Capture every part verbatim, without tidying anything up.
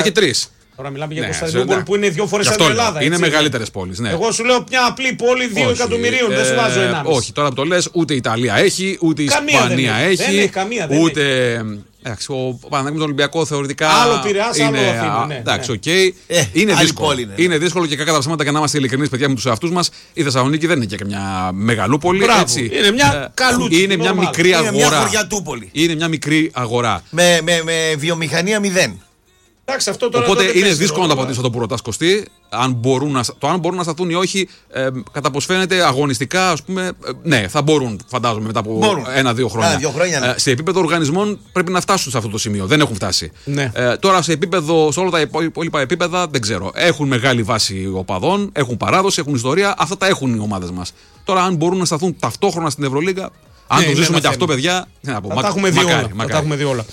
Και τρεις. Τώρα μιλάμε για Κωνσταντινούπολη που είναι δύο φορές στην Ελλάδα. Είναι μεγαλύτερες πόλεις. Ναι. Εγώ σου λέω μια απλή πόλη δύο εκατομμυρίων. Ε, δεν σου βάζω ενάμιση. Όχι, τώρα που το λες, ούτε η Ιταλία έχει, ούτε η Ισπανία έχει. Δεν έχει καμία. Δεν ούτε. Εντάξει, ο Παναθηναϊκός με τον Ολυμπιακό θεωρητικά. Άλλο Πειραιάς, άλλο Αθήνα. Ναι, εντάξει, οκ. Okay. Ε, είναι, δύσκολο. Είναι. είναι δύσκολο και κακά τα ψέματα για να είμαστε ειλικρινείς, παιδιά, με τους εαυτούς μας. Η Θεσσαλονίκη δεν είναι και μια μεγαλούπολη. Έτσι. Είναι μια καλούτσι. Είναι μια μικρή αγορά. Είναι μια χωριατούπολη. Είναι μια μικρή αγορά. Με, με, με βιομηχανία μηδέν. Εντάξει, αυτό τώρα Οπότε είναι δύσκολο να το απαντήσω αυτό που ρωτάς, Κωστή. Αν μπορούν να, το αν μπορούν να σταθούν ή όχι, ε, κατά πως φαίνεται αγωνιστικά, ας πούμε, ε, ναι, θα μπορούν, φαντάζομαι, μετά από ένα-δύο χρόνια. δύο χρόνια ναι. ε, σε επίπεδο οργανισμών πρέπει να φτάσουν σε αυτό το σημείο. Δεν έχουν φτάσει. Ναι. Ε, τώρα σε επίπεδο, σε όλα τα υπόλοιπα επίπεδα, δεν ξέρω. Έχουν μεγάλη βάση οπαδών, έχουν παράδοση, έχουν ιστορία. Αυτά τα έχουν οι ομάδες μας. Τώρα, αν μπορούν να σταθούν ταυτόχρονα στην Ευρωλίγα. Αν ναι, το ζήσουμε και αυτό, παιδιά. Θα τα έχουμε δει όλα. Θα τα έχουμε δει όλα.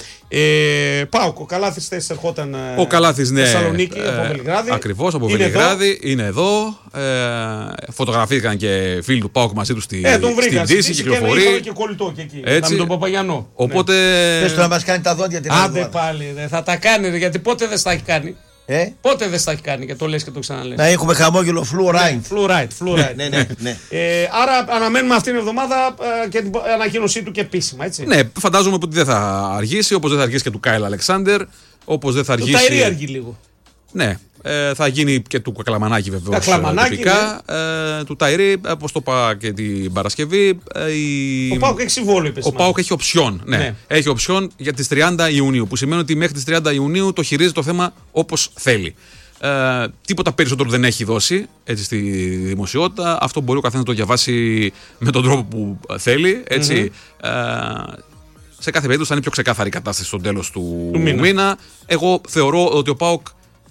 Ε, Πάοκ, ο Καλάθης θες ερχόταν. Ο Καλάθης, ναι. Θεσσαλονίκη, ε, από Βελιγράδι. Ακριβώς, από Βελιγράδι. Είναι εδώ. Ε, φωτογραφήθηκαν και φίλοι του Πάοκ μαζί του στη, ε, τον βρήκα, στην Δύση. Κυκλοφορεί. Και, και κολλητό και εκεί. Έτσι. Με τον Παπαγιανό. Οπότε. Ναι. Πες το να μας κάνει τα δόντια την άλλη. Άντε πάλι. Δε, θα τα κάνει, γιατί πότε δεν στα έχει κάνει. Ε? Πότε δεν στα έχει κάνει και το λες και το ξαναλες. Να έχουμε χαμόγελο fluoride. Fluoride, fluoride. ναι, ναι, ναι. Ε, άρα αναμένουμε αυτήν την εβδομάδα ε, και την ανακοίνωσή του και επίσημα, έτσι. Ναι, φαντάζομαι ότι δεν θα αργήσει, όπως δεν θα αργήσει και του Κάιλ Αλεξάνδερ, όπως δεν θα αργήσει. Το Ταϊρή αργεί λίγο. Ναι. Ε, θα γίνει και του Κακλαμανάκη βεβαίως. Κακλαμανάκη, ναι. ε, του Ταϊρή, όπως το είπα και την Παρασκευή. Ε, η... Ο Πάοκ έχει συμβόλαιο, Ο Πάοκ έχει οψιόν. Ναι. Ναι. Έχει οψιόν για τις τριάντα Ιουνίου. Που σημαίνει ότι μέχρι τις τριάντα Ιουνίου το χειρίζεται το θέμα όπως θέλει. Ε, τίποτα περισσότερο δεν έχει δώσει έτσι, στη δημοσιότητα. Αυτό μπορεί ο καθένας να το διαβάσει με τον τρόπο που θέλει. Έτσι. Mm-hmm. Ε, σε κάθε περίπτωση θα είναι πιο ξεκάθαρη η κατάσταση στο τέλος του, του μήνα. μήνα. Εγώ θεωρώ ότι ο Πάοκ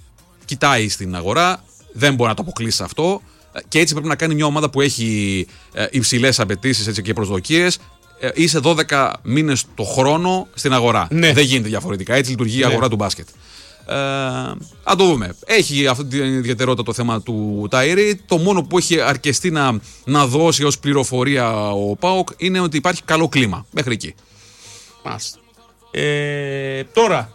κοιτάει στην αγορά, δεν μπορεί να το αποκλείσει αυτό και έτσι πρέπει να κάνει μια ομάδα που έχει υψηλές απαιτήσεις και προσδοκίες. Είσαι δώδεκα μήνες το χρόνο στην αγορά. Ναι. Δεν γίνεται διαφορετικά. Έτσι λειτουργεί η αγορά ναι. του μπάσκετ. Ε, αν το δούμε. Έχει αυτή την ιδιαιτερότητα το θέμα του Ταϊρή. Το μόνο που έχει αρκεστεί να, να δώσει ως πληροφορία ο ΠΑΟΚ είναι ότι υπάρχει καλό κλίμα. Μέχρι εκεί. Μάλιστα. Ε, τώρα.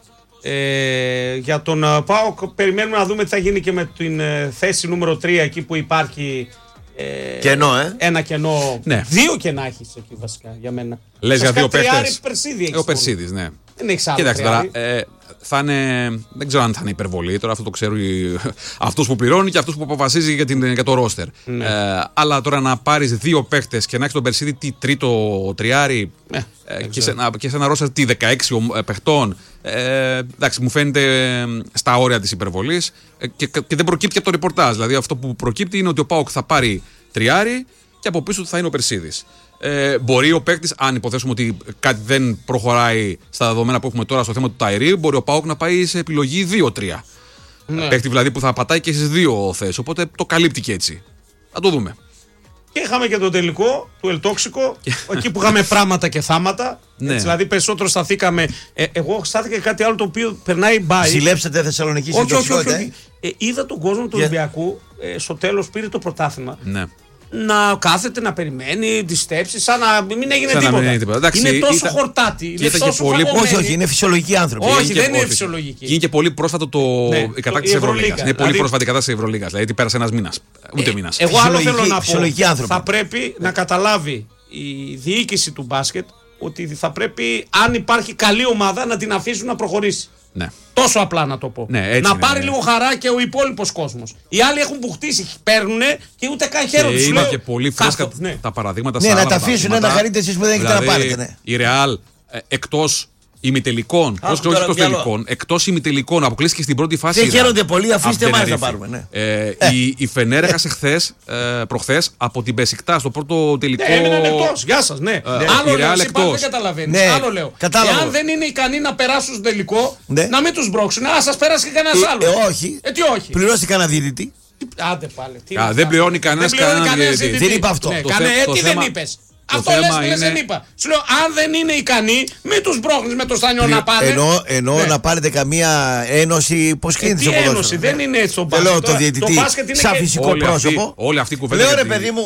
Ε, για τον uh, ΠΑΟΚ περιμένουμε να δούμε τι θα γίνει και με την uh, θέση νούμερο τρία εκεί που υπάρχει ε, κενό, ε. ένα κενό. Ναι. Δύο κενά έχεις εκεί βασικά για μένα. Λες για δύο παίχτες. Περσίδη ο Περσίδης, ναι. Δεν έχεις άλλο. Κοίταξε τώρα, ε, θα είναι, δεν ξέρω αν θα είναι υπερβολή, τώρα αυτό το ξέρει αυτός που πληρώνει και αυτός που αποφασίζει για, την, για το ρόστερ. Ναι. Ε, αλλά τώρα να πάρεις δύο παίχτες και να έχεις τον Περσίδη τι τρίτο τριάρι ναι, ε, και, σε, και σε ένα ρόστερ τι δεκαέξι παιχτών, ε, εντάξει, μου φαίνεται στα όρια της υπερβολής ε, και, και δεν προκύπτει από το ρεπορτάζ. Δηλαδή αυτό που προκύπτει είναι ότι ο ΠΑΟΚ θα πάρει τριάρι και από πίσω του θα είναι ο Περσίδης. Ε, μπορεί ο παίκτης, αν υποθέσουμε ότι κάτι δεν προχωράει στα δεδομένα που έχουμε τώρα στο θέμα του Ταϊρή, μπορεί ο ΠΑΟΚ να πάει σε επιλογή δύο τρία. Ναι. Παίκτη δηλαδή που θα πατάει και στις δύο θέσεις. Οπότε το καλύπτει και έτσι. Θα το δούμε. Και είχαμε και το τελικό του Ελτόξικο, εκεί που είχαμε πράγματα και θάματα. Ναι. Έτσι, δηλαδή περισσότερο σταθήκαμε. Ε, εγώ στάθηκα κάτι άλλο το οποίο περνάει μπάι. Ζηλέψατε Θεσσαλονική στην όχι, όχι, όχι. Ε, είδα τον κόσμο του yeah. Ολυμπιακού, ε, στο τέλος πήρε το πρωτάθλημα. Ναι. Να κάθεται να περιμένει τις στέψεις, σαν να μην έγινε σαν τίποτα. Μην τίποτα. Εντάξει, είναι τόσο ήταν, χορτάτη. Είναι τόσο πολύ... Όχι, όχι, είναι φυσιολογικοί άνθρωποι. Όχι, είναι δεν και, είναι φυσιολογική. Και είναι και πολύ πρόσφατο το... ναι, η κατάκτηση της Ευρωλίγας. Είναι πολύ πρόσφατη η κατάσταση της Ευρωλίγας. Δηλαδή πέρασε ένας μήνας. Ούτε ε, μήνας. Εγώ άλλο θέλω να πω. Θα πρέπει να καταλάβει η διοίκηση του μπάσκετ ότι θα πρέπει, αν υπάρχει καλή ομάδα, να την αφήσουν να προχωρήσει. Ναι. Τόσο απλά να το πω. Ναι, να είναι, πάρει ναι. λίγο χαρά και ο υπόλοιπος κόσμος. Οι άλλοι έχουν μπουχτίσει, παίρνουνε και ούτε καν χαίρονται. Και είναι και πολύ φρέσκα ναι. τα παραδείγματα. Ναι, να τα αφήσουν να χαρείτε εσείς που δεν έχετε δηλαδή, να πάρετε. Ναι. Η Ρεάλ ε, εκτός ημιτελικών, πώς και όχι τελικών, εκτός ημιτελικών, αποκλείστηκε στην πρώτη φάση. Δεν χαίρονται πολύ, αφήστε εμάς να πάρουμε. Ναι. Ε, ε. Η, η Φενέρ έχασε χθες, ε, προχθές, από την Μπεσικτά στο πρώτο τελικό. Ναι, έμειναν εκτός. Γεια σας, ναι. Ε, άλλο λέω, εσύ δεν καταλαβαίνεις. Ναι. Άλλο λέω. Εάν δεν είναι ικανοί να περάσουν στο τελικό, ναι. να μην τους μπρώξουν. Α, σας πέρασε και κανένας άλλος. Ε, όχι. Ε, τι όχι. Πληρώστε κανένα διαιτητή. Άντε πάλι. Α, δεν πληρώνει κανένας κανέναν διαιτητή. Δεν είπα αυτό. Τι δεν είπες. Αυτό λες, λες, δεν είπα. Σου λέω, αν δεν είναι ικανοί, μην τους μπρόχνεις με το στανιό να πάνε. Ενώ, ενώ ναι. να πάρετε καμία ένωση, πώς κρίνεται ε, ένωση, δεν είναι έτσι το μπάσκετ. Δεν λέω το διαιτητή σαν φυσικό πρόσωπο. Όλοι αυτοί οι κουβέντες. Λέω ρε παιδί μου,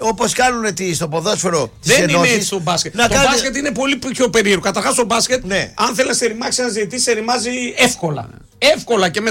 όπως κάνουν τι, στο ποδόσφαιρο. Δεν είναι έτσι στο μπάσκετ. Το κάνετε... μπάσκετ είναι πολύ πιο περίεργο. Καταρχάς, στο μπάσκετ, ναι. αν θέλει να σε ρημάξει ένα διαιτητή, σε ρημάζει εύκολα. Εύκολα και με